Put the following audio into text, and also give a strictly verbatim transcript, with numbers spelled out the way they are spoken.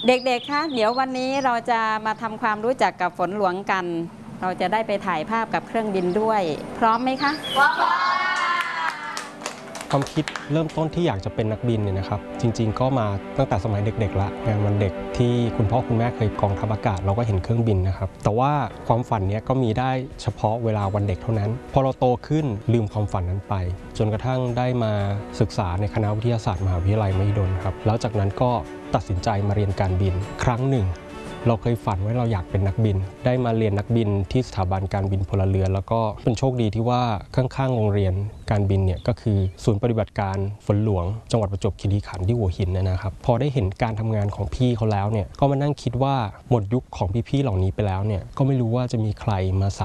เด็กๆคะเดี๋ยววันนี้เราจะมาทำความรู้จักกับฝนหลวงกันเราจะได้ไปถ่ายภาพกับเครื่องบินด้วยพร้อมไหมคะพร้อมความคิดเริ่มต้นที่อยากจะเป็นนักบินเนี่ยนะครับจริงๆก็มาตั้งแต่สมัยเด็กๆละงานวันเด็กที่คุณพ่อคุณแม่เคยกองทัพอากาศเราก็เห็นเครื่องบินนะครับแต่ว่าความฝันนี้ก็มีได้เฉพาะเวลาวันเด็กเท่านั้นพอเราโตขึ้นลืมความฝันนั้นไปจนกระทั่งได้มาศึกษาในคณะวิทยาศาสตร์มหาวิทยาลัยมหิดลครับแล้วจากนั้นก็ตัดสินใจมาเรียนการบินครั้งหนึ่งเราเคยฝันว่าเราอยากเป็นนักบินได้มาเรียนนักบินที่สถาบันการบินพลเรือนแล้วก็เป็นโชคดีที่ว่าข้างๆโรงเรียนการบินเนี่ยก็คือศูนย์ปฏิบัติการฝนหลวงจังหวัดประจวบคีรีขันธ์ที่หัวหินนะครับพอได้เห็นการทำงานของพี่เขาแล้วเนี่ยก็มานั่งคิดว่าหมดยุคของพี่ๆเหล่านี้ไปแล้วเนี่ยก็ไม่รู้ว่าจะมีใครมา